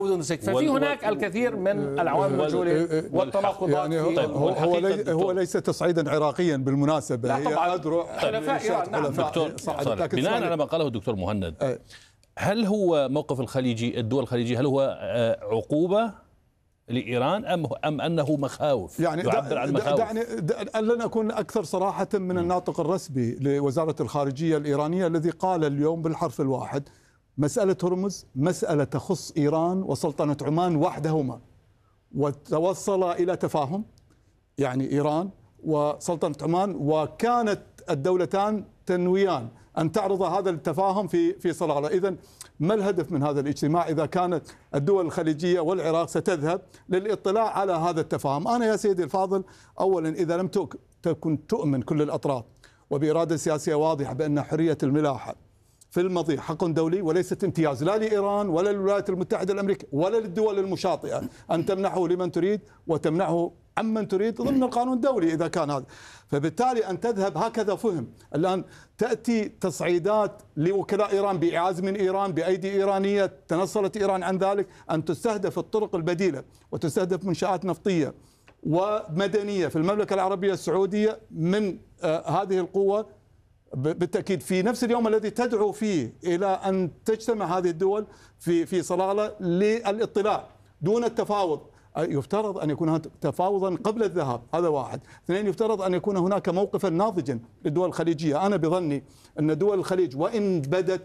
ففي هناك الكثير من العوامل المجهولة والتناقضات. يعني هو ليس تصعيدا عراقيا بالمناسبة، لا طبعا أذرع حلفاء إيران. نعم دكتور صالح، بناء على ما قاله الدكتور مهند، هل هو موقف الخليجي الدول الخليجية هل هو عقوبة لإيران أم أنه مخاوف؟ يعني يعبر عن مخاوف. لن أكون أكثر صراحة من الناطق الرسمي لوزارة الخارجية الإيرانية الذي قال اليوم بالحرف الواحد: مسألة هرمز مسألة تخص إيران وسلطنة عمان وحدهما، وتوصل إلى تفاهم، يعني إيران وسلطنة عمان، وكانت الدولتان تنويان أن تعرض هذا التفاهم في صلالة. إذن ما الهدف من هذا الاجتماع إذا كانت الدول الخليجية والعراق ستذهب للاطلاع على هذا التفاهم؟ أنا يا سيدي الفاضل، أولا إذا لم تكن تؤمن كل الأطراف وبإرادة سياسية واضحة بأن حرية الملاحة في المضي حق دولي وليست امتياز لا لإيران ولا للولايات المتحدة الأمريكية ولا للدول المشاطئة أن تمنحه لمن تريد وتمنعه عمن تريد ضمن القانون الدولي إذا كان هذا، فبالتالي أن تذهب هكذا فهم. الآن تأتي تصعيدات لوكلاء إيران بإعاز من إيران بأيدي إيرانية، تنصلت إيران عن ذلك، أن تستهدف الطرق البديلة وتستهدف منشآت نفطية ومدنية في المملكة العربية السعودية من هذه القوة، بالتأكيد في نفس اليوم الذي تدعو فيه إلى أن تجتمع هذه الدول في صلالة للاطلاع دون التفاوض. يفترض أن يكون هناك تفاوضا قبل الذهاب، هذا واحد. اثنين، يفترض أن يكون هناك موقفا ناضجا للدول الخليجية. أنا بظني أن دول الخليج وإن بدت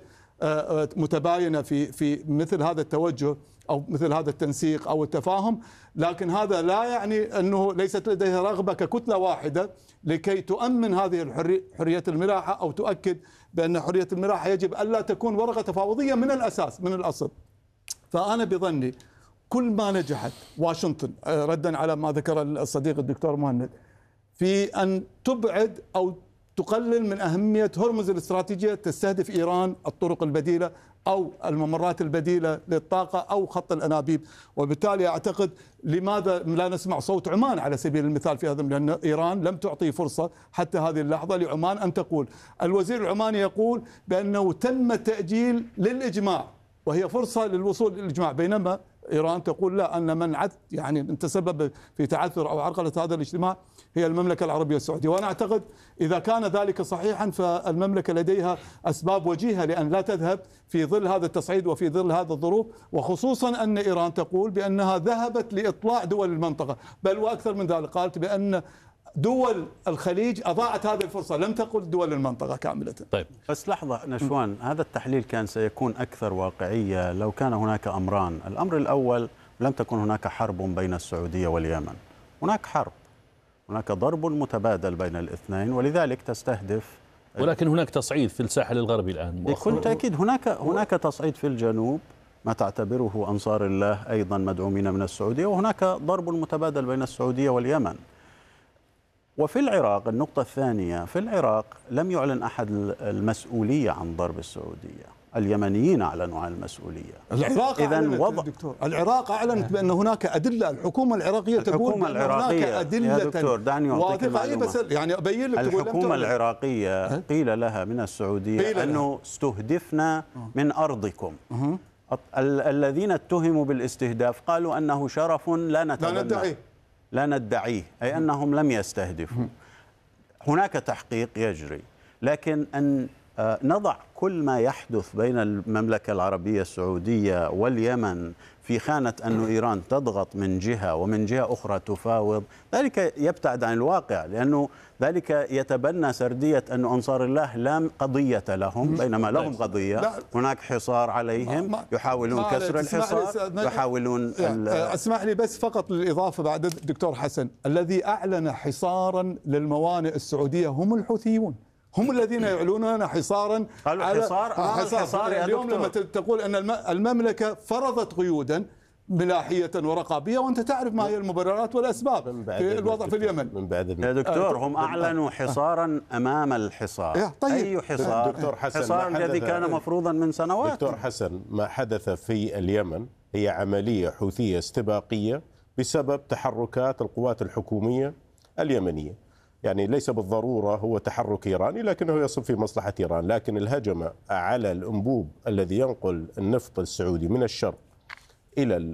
متباينة في مثل هذا التوجه أو مثل هذا التنسيق أو التفاهم، لكن هذا لا يعني أنه ليست لديها رغبة ككتلة واحدة لكي تؤمن هذه حرية الملاحة أو تؤكد بأن حرية الملاحة يجب ألا تكون ورقة تفاوضية من الأساس من الأصل. فأنا بظني كل ما نجحت واشنطن، ردا على ما ذكر الصديق الدكتور مهند، في أن تبعد أو تقلل من أهمية هرمز الاستراتيجية، تستهدف إيران الطرق البديلة أو الممرات البديلة للطاقة أو خط الأنابيب. وبالتالي أعتقد لماذا لا نسمع صوت عمان على سبيل المثال في هذا، لأن إيران لم تعطي فرصة حتى هذه اللحظة لعمان أن تقول. الوزير العماني يقول بأنه تم تأجيل للإجماع وهي فرصة للوصول للإجماع، بينما إيران تقول لا، أن من يعني تسبب في تعثر أو عرقلة هذا الاجتماع هي المملكة العربية السعودية. وأنا أعتقد إذا كان ذلك صحيحا فالمملكة لديها أسباب وجيهة لأن لا تذهب في ظل هذا التصعيد وفي ظل هذا الظروف، وخصوصا أن إيران تقول بأنها ذهبت لإطلاع دول المنطقة، بل وأكثر من ذلك، قالت بأن دول الخليج أضاعت هذه الفرصة، لم تقل دول المنطقة كاملة. طيب بس لحظة نشوان، هذا التحليل كان سيكون أكثر واقعية لو كان هناك أمران. الأمر الأول، لم تكن هناك حرب بين السعودية واليمن. هناك حرب، هناك ضرب متبادل بين الاثنين، ولذلك تستهدف، ولكن هناك تصعيد في الساحل الغربي الآن بكل تأكيد. هناك تصعيد في الجنوب ما تعتبره أنصار الله أيضا مدعومين من السعودية، وهناك ضرب متبادل بين السعودية واليمن. وفي العراق النقطة الثانية، في العراق لم يعلن أحد المسؤولية عن ضرب السعودية، اليمنيين أعلنوا عن المسؤولية. العراق العراق أعلنت بأن هناك أدلة، الحكومة العراقية تقول بأن هناك أدلة. يا دكتور دعني أعطيك معلومة. بس يعني أبين لك، الحكومة العراقية قيل لها من السعودية أنه استهدفنا من أرضكم. الذين اتهموا بالاستهداف قالوا أنه شرف لا ندعيه، أي أنهم لم يستهدفوا. هناك تحقيق يجري، لكن أن نضع كل ما يحدث بين المملكة العربية السعودية واليمن في خانة أن إيران تضغط من جهة ومن جهة أخرى تفاوض، ذلك يبتعد عن الواقع، لأنه ذلك يتبنى سردية أن أنصار الله لا قضية لهم بينما لهم قضية. هناك حصار عليهم، يحاولون كسر الحصار، يحاولون اسمح لي بس فقط للإضافة بعد الدكتور حسن، الذي أعلن حصارا للموانئ السعودية هم الحوثيون، هم الذين يعلنون حصارا. حصار اليوم لما تقول أن المملكة فرضت قيودا ملاحية ورقابية، وأنت تعرف ما هي المبررات والأسباب في الوضع في اليمن. من بعد يا دكتور هم أعلنوا حصارا أمام الحصار. طيب. أي حصار؟ دكتور حسن، حصار الذي كان مفروضا من سنوات. دكتور حسن، ما حدث في اليمن هي عملية حوثية استباقية بسبب تحركات القوات الحكومية اليمنية. يعني ليس بالضرورة هو تحرك إيراني، لكنه يصب في مصلحة إيران. لكن الهجمة على الأنبوب الذي ينقل النفط السعودي من الشرق إلى